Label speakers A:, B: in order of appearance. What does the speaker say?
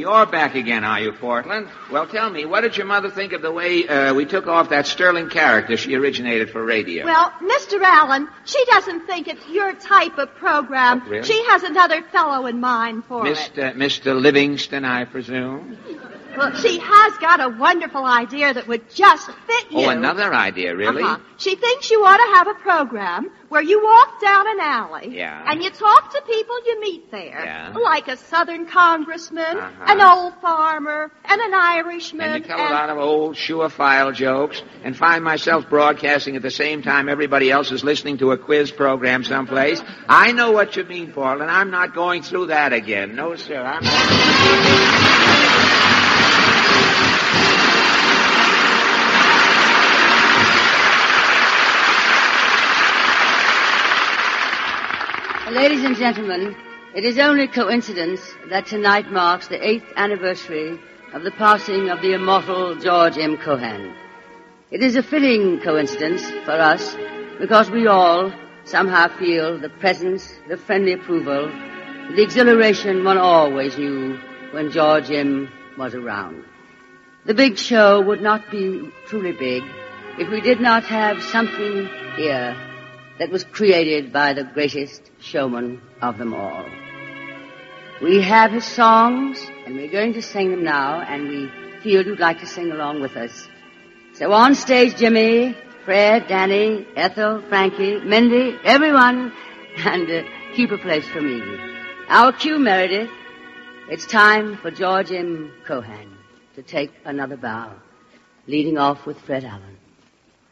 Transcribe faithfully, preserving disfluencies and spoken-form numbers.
A: you're back again, are you, Portland? Well, tell me, what did your mother think of the way uh, we took off that sterling character she originated for radio?
B: Well, Mister Allen, she doesn't think it's your type of program.
A: Oh, really?
B: She has another fellow in mind for
A: Mister
B: it.
A: Mister Livingston, I presume?
B: Well, she has got a wonderful idea that would just fit you.
A: Oh, another idea, really?
B: Uh-huh. She thinks you ought to have a program where you walk down an alley
A: Yeah.
B: and you talk to people you meet there,
A: Yeah.
B: like a southern congressman,
A: Uh-huh.
B: an old farmer, and an Irishman.
A: And to tell a lot of old sure-file jokes and find myself broadcasting at the same time everybody else is listening to a quiz program someplace. I know what you mean, Portland. I'm not going through that again. No, sir. I'm not.
C: Ladies and gentlemen, it is only coincidence that tonight marks the eighth anniversary of the passing of the immortal George M. Cohan. It is a fitting coincidence for us because we all somehow feel the presence, the friendly approval, the exhilaration one always knew when George M. was around. The big show would not be truly big if we did not have something here that was created by the greatest showman of them all. We have his songs, and we're going to sing them now, and we feel you'd like to sing along with us. So on stage, Jimmy, Fred, Danny, Ethel, Frankie, Mindy, everyone, and uh, keep a place for me. Our cue, Meredith. It's time for George M. Cohan to take another bow, leading off with Fred Allen.